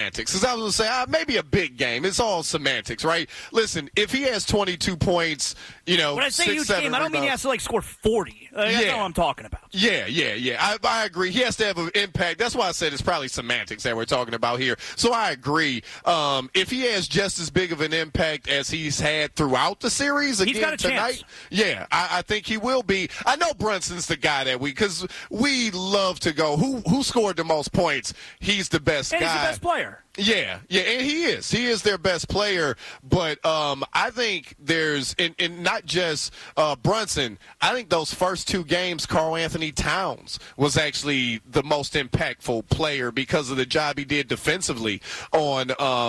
semantics. Because I was going to say, maybe a big game. It's all semantics, right? Listen, if he has 22 points, when I say 6, huge 7 game, I don't mean he has to score 40. That's not what I'm talking about. Yeah. I agree. He has to have an impact. That's why I said it's probably semantics that we're talking about here. So I agree. If he has just as big of an impact as he's had throughout the series again he's got a tonight, chance. I think he will be. I know Brunson's the guy because we love to go, who scored the most points? He's the best guy. He's the best player. Yeah, and he is. He is their best player. But I think there's, and not just Brunson, I think those first 2 games, Karl Anthony Towns was actually the most impactful player because of the job he did defensively on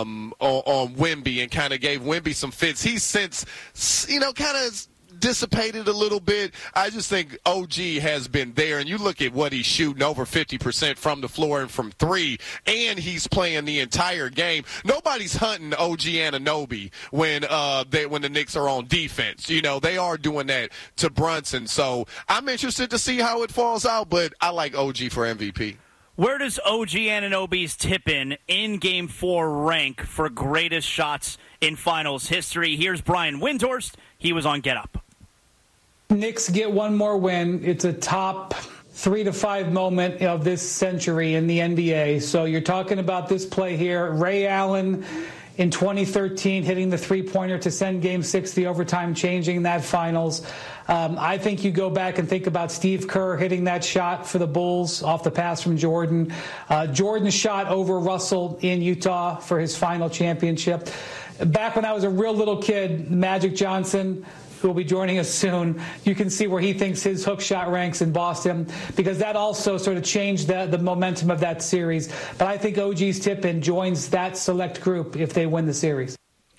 Wemby and kind of gave Wemby some fits. He's since, kind of dissipated a little bit. I just think OG has been there, and you look at what he's shooting, over 50% from the floor and from 3, and he's playing the entire game. Nobody's hunting OG Anunoby when the Knicks are on defense. They are doing that to Brunson. So I'm interested to see how it falls out, but I like OG for MVP. Where does OG Anunoby's tip-in Game 4 rank for greatest shots in finals history? Here's Brian Windhorst. He was on Get Up. Knicks get one more win. It's a top 3 to 5 moment of this century in the NBA. So you're talking about this play here. Ray Allen in 2013 hitting the three-pointer to send Game 6, the overtime, changing that finals. I think you go back and think about Steve Kerr hitting that shot for the Bulls off the pass from Jordan. Jordan's shot over Russell in Utah for his final championship. Back when I was a real little kid, Magic Johnson, who will be joining us soon, you can see where he thinks his hook shot ranks in Boston, because that also sort of changed the momentum of that series. But I think OG's tip-in joins that select group if they win the series.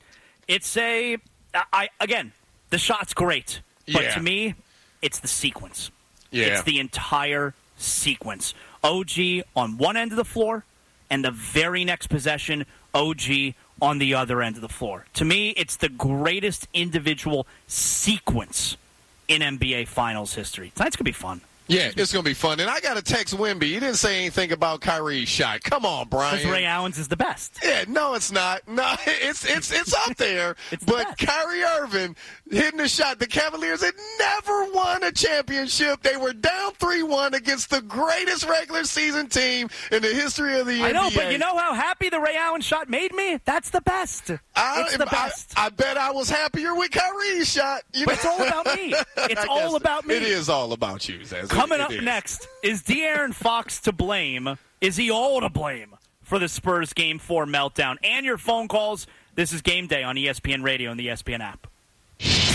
Again, the shot's great, but to me, it's the sequence. Yeah. It's the entire sequence. OG on one end of the floor, and the very next possession, OG on the other end of the floor. To me, it's the greatest individual sequence in NBA Finals history. Tonight's going to be fun. Yeah, it's going to be fun. And I got to text Wemby. He didn't say anything about Kyrie's shot. Come on, Brian. Because Ray Allen's is the best. Yeah, no, it's not. No, it's up there. But Kyrie Irving hitting the shot. The Cavaliers had never won a championship. They were down 3-1 against the greatest regular season team in the history of the NBA. I know, but you know how happy the Ray Allen shot made me? That's the best. It's the best. I bet I was happier with Kyrie's shot. But it's all about me. It's all about me. It is all about you, Zaz. Coming up next, is De'Aaron Fox to blame? Is he all to blame for the Spurs Game 4 meltdown? And your phone calls. This is Game Day on ESPN Radio and the ESPN app.